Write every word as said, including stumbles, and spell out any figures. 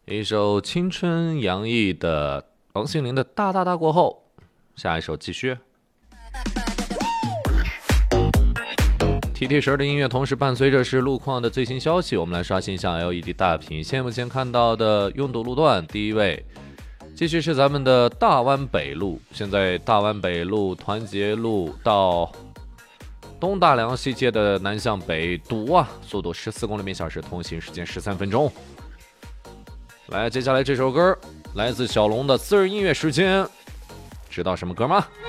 一首青春洋溢的王心凌的《大大大》过后，下一首继续。T T 十二的音乐同时伴随着是路况的最新消息，我们来刷新一下 L E D 大屏。现在目前看到的拥堵路段，第一位继续是咱们的大湾北路，现在大湾北路、团结路到东大梁西街的南向北堵啊，速度十四公里每小时，通行时间十三分钟。来，接下来这首歌来自小龙的私人音乐时间，知道什么歌吗？